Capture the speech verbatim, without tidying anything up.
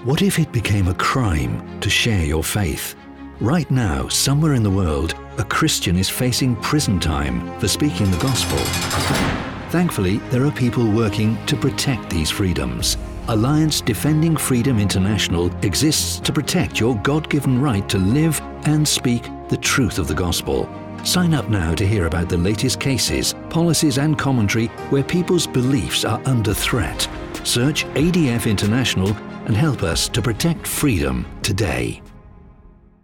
What if it became a crime to share your faith? Right now, somewhere in the world, a Christian is facing prison time for speaking the gospel. Thankfully, there are people working to protect these freedoms. Alliance Defending Freedom International exists to protect your God-given right to live and speak the truth of the gospel. Sign up now to hear about the latest cases, policies and commentary where people's beliefs are under threat. Search A D F International and help us to protect freedom today.